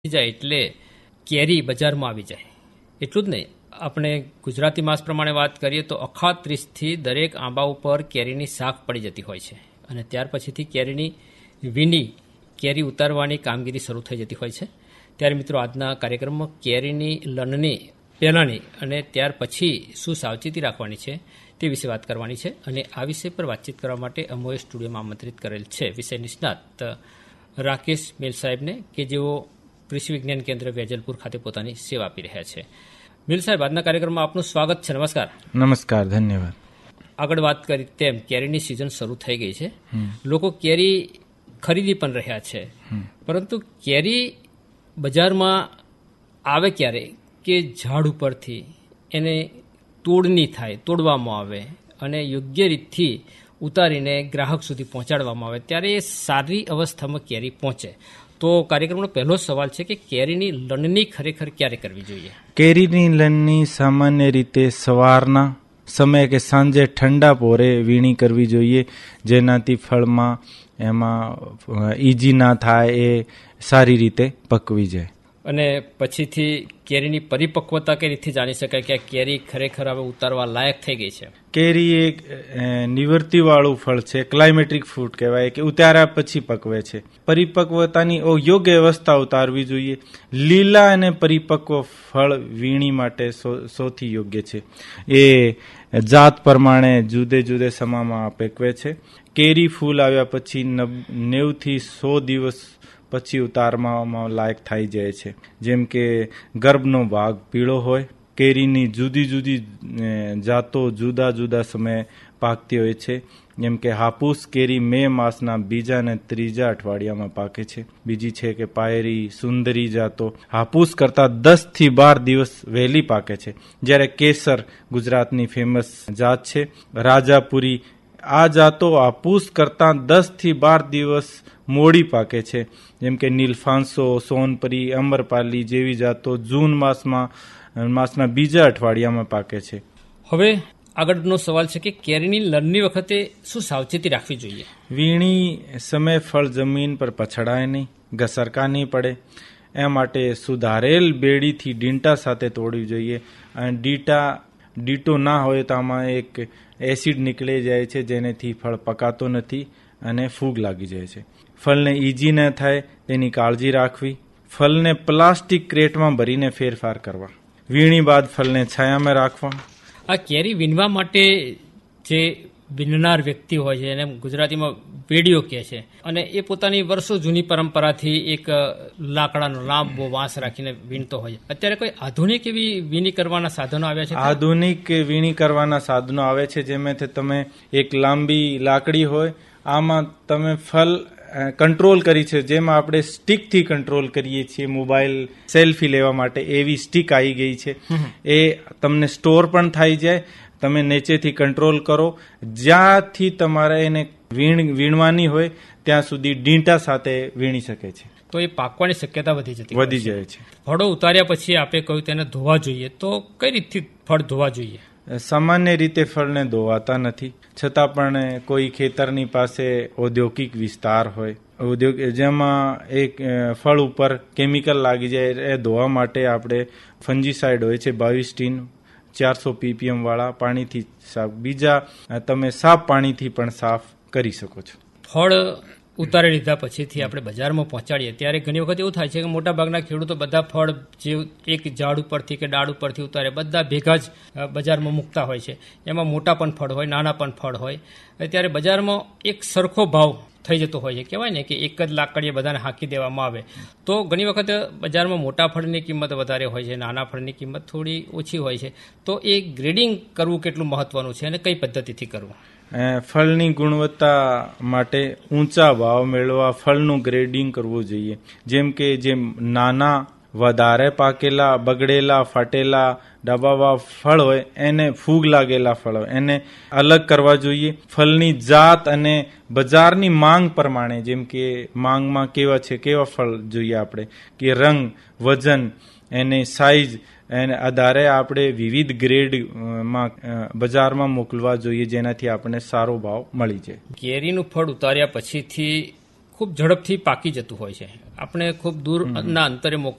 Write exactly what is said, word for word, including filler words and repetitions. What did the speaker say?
જાય એટલે કેરી બજારમાં આવી જાય. એટલું જ નહીં, આપણે ગુજરાતી માસ પ્રમાણે વાત કરીએ તો અખાત્રીસથી દરેક આંબા ઉપર કેરીની શાખ પડી જતી હોય છે અને ત્યાર પછીથી કેરીની વીણી કેરી ઉતારવાની કામગીરી શરૂ થઈ જતી હોય છે. ત્યારે મિત્રો, આજના કાર્યક્રમમાં કેરીની લણણી પહેલાંની અને ત્યાર પછી શું સાવચેતી રાખવાની છે તે વિશે વાત કરવાની છે. અને આ વિષય પર વાતચીત કરવા માટે અમોએ સ્ટુડિયોમાં આમંત્રિત કરેલ છે વિષય નિષ્ણાત રાકેશ મિલ સાહેબને, કે જેઓ કૃષિ વિજ્ઞાન કેન્દ્ર વેજલપુર ખાતે પોતાની સેવા આપી રહ્યા છે. મિલ સાહેબ, આજના કાર્યક્રમમાં આપનું સ્વાગત છે. નમસ્કાર. નમસ્કાર, ધન્યવાદ. આગળ વાત કરી તેમ કેરીની સિઝન શરૂ થઈ ગઈ છે. લોકો કેરી ખરીદી પણ રહ્યા છે, પરંતુ કેરી બજારમાં આવે ક્યારે કે ઝાડ ઉપરથી એને તોડની થાય, તોડવામાં આવે અને યોગ્ય રીતથી ઉતારીને ગ્રાહક સુધી પહોંચાડવામાં આવે ત્યારે એ સારી અવસ્થામાં કેરી પહોંચે. તો કાર્યક્રમનો પહેલો સવાલ છે કે કેરીની લણણી ખરેખર ક્યારે કરવી જોઈએ? કેરીની લણણી સામાન્ય રીતે સવારના સમયે કે સાંજે ઠંડા પોરે વીણી કરવી જોઈએ, જેનાથી ફળમાં એમાં ઈજી ના થાય, એ સારી રીતે પકવી જાય. અને પછીથી કેરીની પરિપક્વતા કઈ રીતે જાણી શકાય કે આ કેરી ખરેખર હવે ઉતારવા લાયક થઈ ગઈ છે? કેરી એક નિવૃત્તિવાળું ફળ છે, ક્લાઇમેટિક ફ્રૂટ કહેવાય, કે ઉતાર્યા પછી પકવે છે. પરિપક્વતાની યોગ્ય અવસ્થા ઉતારવી જોઈએ. લીલા અને પરિપક્વ ફળ વીણી માટે સૌથી યોગ્ય છે. એ જાત પ્રમાણે જુદે જુદે સમયમાં પકવે છે. કેરી ફૂલ આવ્યા પછી નેવથી સો દિવસ પછી ઉતારવામાં લાયક થઈ જાય છે. જેમ કે ગર્ભનો ભાગ પીળો હોય. કેરીની જુદી જુદી જાતો જુદા જુદા સમયે પાકતી હોય છે. જેમ કે હાપૂસ કેરી મે માસના બીજા અને ત્રીજા અઠવાડિયામાં પાકે છે. બીજી છે કે પાયરી, સુંદરી જાતો હાપૂસ કરતા દસ થી બાર દિવસ વહેલી પાકે છે. જ્યારે કેસર ગુજરાતની ફેમસ જાત છે. રાજાપુરી, આ જાતો હાપૂસ કરતા દસ થી બાર દિવસ મોડી પાકે છે. જેમ કે નીલફાંસો, સોનપરી, અમરપાલી જેવી જાતો જૂન માસમાં માસના બીજા અઠવાડિયામાં પાકે છે. હવે આગળનો સવાલ છે કે કેરીની લણણી વખતે શું સાવચેતી રાખવી જોઈએ? વીણી સમયે ફળ જમીન પર પછડાય નહીં, ઘસરકા નહીં પડે, એ માટે સુધારેલ બેડીથી ડીંટા સાથે તોડવી જોઈએ. અને ડીટા ડીટો ના હોય તો આમાં એક એસિડ નીકળી જાય છે, જેનેથી ફળ પકાતો નથી અને ફૂગ લાગી જાય છે. ફળને ઈજી ન થાય તેની કાળજી રાખવી. ફળને પ્લાસ્ટિક ક્રેટમાં ભરીને ફેરફાર કરવા. વીણી બાદ ફળને છાયામાં રાખવા. આ કેરી વીણવા માટે જે વીણનાર વ્યક્તિ હોય છે એને ગુજરાતીમાં વેડીઓ કહે છે, અને એ પોતાની વર્ષો જૂની પરંપરાથી એક લાકડાનો લાંબો વાંસ રાખીને વીણતો હોય છે. અત્યારે કોઈ આધુનિક એવી વીણી કરવાના સાધનો આવ્યા છે? આધુનિક વીણી કરવાના સાધનો આવે છે, જેમાંથી તમે એક લાંબી લાકડી હોય, આમાં તમે ફળ કંટ્રોલ કરી છે. જેમાં આપણે સ્ટીકથી કંટ્રોલ કરીએ છીએ, મોબાઈલ સેલ્ફી લેવા માટે એવી સ્ટીક આવી ગઈ છે. એ તમને સ્ટોર પણ થઈ જાય. તમે નીચેથી કંટ્રોલ કરો. જ્યાંથી તમારે એને વીણ વીણવાની હોય ત્યાં સુધી ડીંટા સાથે વીણી શકે છે. તો એ પાકવાની શક્યતા વધી જતી વધી જાય છે. ફળો ઉતાર્યા પછી આપણે કહ્યું તેને ધોવા જોઈએ, તો કઈ રીતથી ફળ ધોવા જોઈએ? સામાન્ય રીતે ફળને ધોવાતા નથી, છતાં પણ કોઈ ખેતરની પાસે ઔદ્યોગિક વિસ્તાર હોય, ઉદ્યોગ જેમાં એક ફળ ઉપર કેમિકલ લાગી જાય, એ ધોવા માટે આપણે ફંજીસાઇડ હોય છે બાવીસ ટીન ચારસો પીપીએમ વાળા પાણીથી સાફ, બીજા તમે સાફ પાણીથી પણ સાફ કરી શકો છો. ફળ ઉતારી લીધા પછીથી આપણે બજારમાં પહોંચાડીએ ત્યારે ઘણી વખત એવું થાય છે કે મોટા ભાગના ખેડૂતો બધા ફળ જે એક ઝાડ ઉપરથી કે ડાળ ઉપરથી ઉતારે બધા ભેગા જ બજારમાં મૂકતા હોય છે. એમાં મોટા પણ ફળ હોય, નાના પણ ફળ હોય. ત્યારે બજારમાં એક સરખો ભાવ થઈ જતો હોય છે. કહેવાય ને કે એક જ લાકડીએ બધાને હાંકી દેવામાં આવે. તો ઘણી વખત બજારમાં મોટા ફળની કિંમત વધારે હોય છે, નાના ફળની કિંમત થોડી ઓછી હોય છે. તો એ ગ્રેડિંગ કરવું કેટલું મહત્વનું છે અને કઈ પદ્ધતિથી કરવું? ફળની ગુણવત્તા માટે ઊંચા ભાવ મેળવવા ફળનું ગ્રેડિંગ કરવું જોઈએ. જેમ કે જેમ નાના, વધારે પાકેલા, બગડેલા, ફાટેલા, ડબાવા ફળ હોય, એને ફૂગ લાગેલા ફળ હોય, એને અલગ કરવા જોઈએ. ફળની જાત અને બજારની માંગ પ્રમાણે, જેમ કે માંગમાં કેવા છે, કેવા ફળ જોઈએ આપણે, કે રંગ, વજન, એને સાઈઝ, એને આધારે આપણે વિવિધ ગ્રેડમાં બજારમાં મોકલવા જોઈએ, જેનાથી આપણને સારો ભાવ મળી જાય. કેરીનું ફળ ઉતાર્યા પછીથી ખૂબ ઝડપથી પાકી જતું હોય છે. આપણે ખૂબ દૂરના અંતરે મોકલ